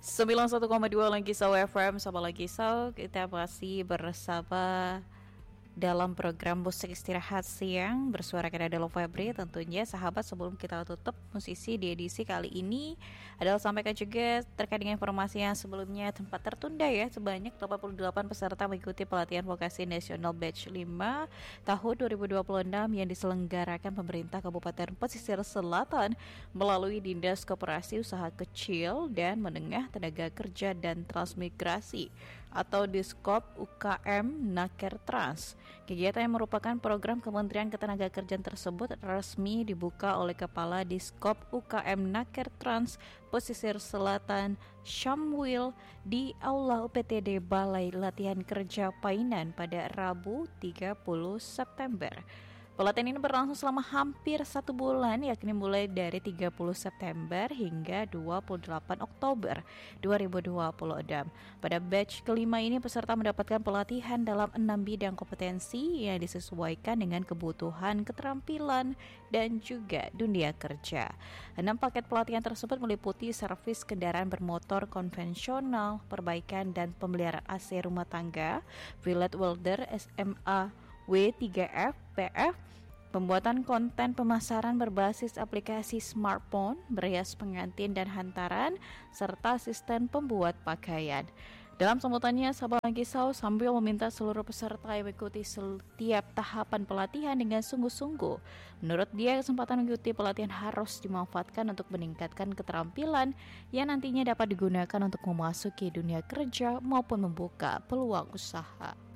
91,2 Langisau FM. Sama Langisau, kita masih bersama dalam program musik istirahat siang bersuarakan adalah Febri. Tentunya sahabat, sebelum kita tutup musisi di edisi kali ini adalah sampaikan juga terkait dengan informasi yang sebelumnya tempat tertunda ya. Sebanyak 88 peserta mengikuti pelatihan vokasi nasional batch 5 tahun 2026 yang diselenggarakan pemerintah Kabupaten Pesisir Selatan melalui Dinas Koperasi Usaha Kecil dan Menengah Tenaga Kerja dan Transmigrasi atau Diskop UKM Nakertrans. Kegiatan yang merupakan program Kementerian Ketenagakerjaan tersebut resmi dibuka oleh Kepala Diskop UKM Nakertrans Pesisir Selatan Syamwil di Aula UPTD Balai Latihan Kerja Painan pada Rabu 30 September. Pelatihan ini berlangsung selama hampir 1 bulan, yakni mulai dari 30 September hingga 28 Oktober 2026. Pada batch kelima ini peserta mendapatkan pelatihan dalam 6 bidang kompetensi yang disesuaikan dengan kebutuhan, keterampilan, dan juga dunia kerja. 6 paket pelatihan tersebut meliputi servis kendaraan bermotor konvensional, perbaikan dan pemeliharaan AC rumah tangga, billet welder SMA W3F PF, pembuatan konten pemasaran berbasis aplikasi smartphone, berias pengantin dan hantaran, serta asisten pembuat pakaian. Dalam sambutannya, Sabang Langisau sambil meminta seluruh peserta yang mengikuti setiap tahapan pelatihan dengan sungguh-sungguh. Menurut dia, kesempatan mengikuti pelatihan harus dimanfaatkan untuk meningkatkan keterampilan yang nantinya dapat digunakan untuk memasuki dunia kerja maupun membuka peluang usaha.